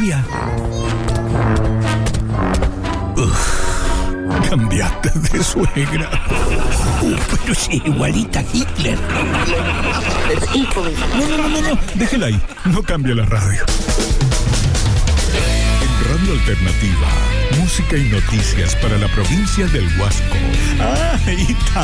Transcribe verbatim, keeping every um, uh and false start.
día. Uf, cambiaste de suegra. Uh, pero sí, igualita a Hitler. No, no, no, no, no, déjela ahí. No cambia la radio. En Radio Alternativa, música y noticias para la provincia del Huasco. Ah, ahí está.